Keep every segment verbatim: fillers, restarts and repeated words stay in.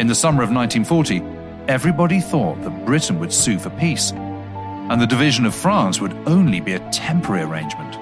In the summer of nineteen forty, everybody thought that Britain would sue for peace, and the division of France would only be a temporary arrangement.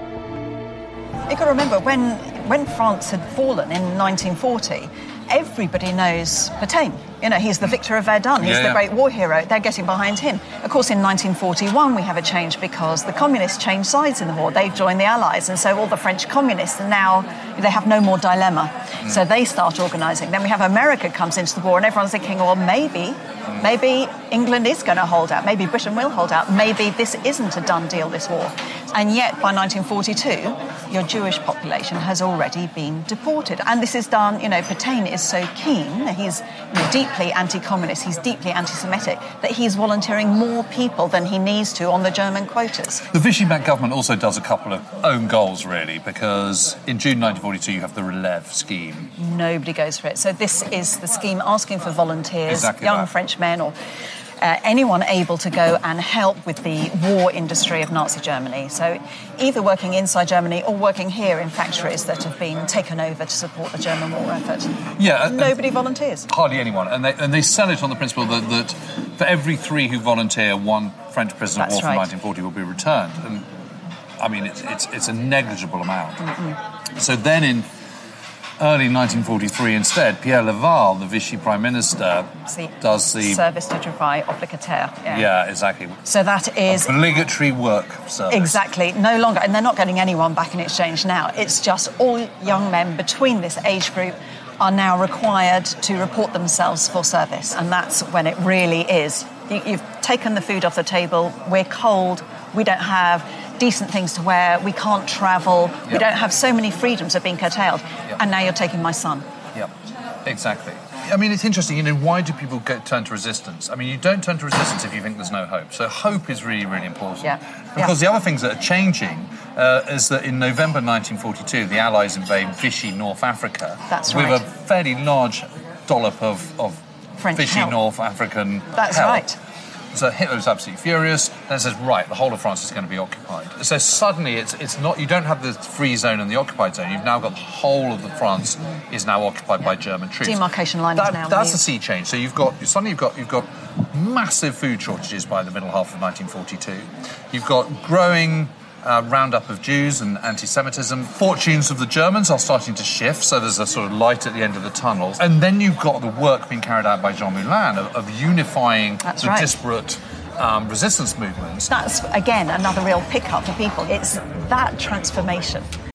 You've got to remember, when, when France had fallen in nineteen forty, everybody knows Pétain. You know, he's the victor of Verdun, he's yeah, the yeah. great war hero, they're getting behind him. Of course, in nineteen forty-one, we have a change because the communists changed sides in the war. They've joined the Allies, and so all the French communists are now, they have no more dilemma. Mm. So they start organising. Then we have America comes into the war, and everyone's thinking, well, maybe, mm. maybe England is going to hold out, maybe Britain will hold out, maybe this isn't a done deal, this war. And yet, by nineteen forty-two, your Jewish population has already been deported. And this is done, you know, Pétain is so keen, he's you know, deeply anti-communist, he's deeply anti-Semitic, that he's volunteering more people than he needs to on the German quotas. The Vichy-backed government also does a couple of own goals, really, because in June nineteen forty-two you have the Relève scheme. Nobody goes for it. So this is the scheme asking for volunteers, exactly young that. French men or Uh, anyone able to go and help with the war industry of Nazi Germany. So either working inside Germany or working here in factories that have been taken over to support the German war effort. Yeah. Nobody volunteers. Hardly anyone. And they, and they sell it on the principle that, that for every three who volunteer, one French prisoner of war That's from right. nineteen forty will be returned. And, I mean, it's, it's, it's a negligible amount. Mm-mm. So then in early nineteen forty-three, instead, Pierre Laval, the Vichy Prime Minister, See, does the... Service de travail obligataire. Yeah. Yeah, exactly. So that is... Obligatory work service. Exactly. No longer... And they're not getting anyone back in exchange now. It's just all young men between this age group are now required to report themselves for service. And that's when it really is. You, you've taken the food off the table, we're cold, we don't have decent things to wear, we can't travel, yep. we don't have so many freedoms are being curtailed, yep. and now you're taking my son. Yep, exactly. I mean, it's interesting, you know, why do people go, turn to resistance? I mean, you don't turn to resistance if you think there's no hope. So hope is really, really important. Yeah. Because yeah. the other things that are changing uh, is that in November nineteen forty-two, the Allies invade Vichy, North Africa. That's with right. a fairly large dollop of, of French Vichy, help. North African That's help. right. So Hitler was absolutely furious. Then says, right, the whole of France is going to be occupied. So suddenly, it's it's not you don't have the free zone and the occupied zone. You've now got the whole of the France is now occupied yeah. by German troops. Demarcation line that, is now. That's moved. a sea change. So you've got suddenly you've got you've got massive food shortages by the middle half of nineteen forty-two. You've got growing. Uh, roundup of Jews and anti-Semitism. Fortunes of the Germans are starting to shift, so there's a sort of light at the end of the tunnel. And then you've got the work being carried out by Jean Moulin of, of unifying That's the right. disparate um, resistance movements. That's, again, another real pick-up for people. It's that transformation